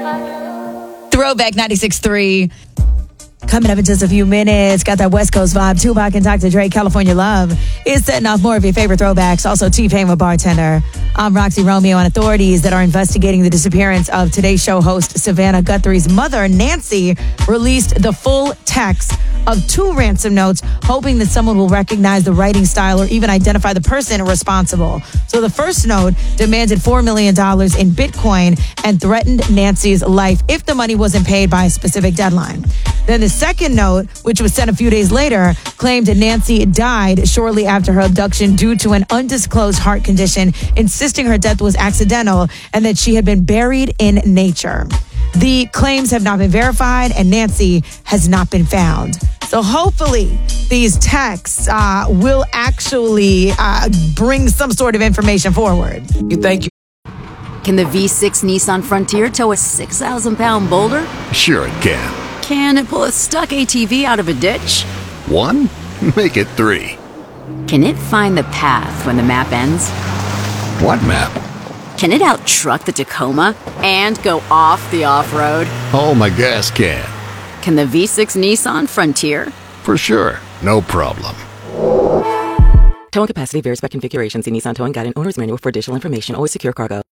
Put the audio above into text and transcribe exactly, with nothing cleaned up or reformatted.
Throwback ninety-six point three. Coming up in just a few minutes. Got that West Coast vibe. Tupac and Doctor Dre, California Love is setting off more of your favorite throwbacks. Also, T-Pain with Bartender. I'm Roxy Romeo, and authorities that are investigating the disappearance of Today's Show host Savannah Guthrie's mother, Nancy, released the full text of two ransom notes, hoping that someone will recognize the writing style or even identify the person responsible. So the first note demanded four million dollars in Bitcoin and threatened Nancy's life if the money wasn't paid by a specific deadline. Then the second note, which was sent a few days later, claimed that Nancy died shortly after her abduction due to an undisclosed heart condition, insisting her death was accidental and that she had been buried in nature. The claims have not been verified and Nancy has not been found. So hopefully these texts uh, will actually uh, bring some sort of information forward. You think you Can the V six Nissan Frontier tow a six thousand pound boulder? Sure it can. Can it pull a stuck A T V out of a ditch? One? Make it three. Can it find the path when the map ends? What map? Can it out-truck the Tacoma and go off the off-road? Oh, my gas can. Can the V six Nissan Frontier? For sure. No problem. Towing capacity varies by configuration. See Nissan Towing Guide and Owner's Manual for additional information. Always secure cargo.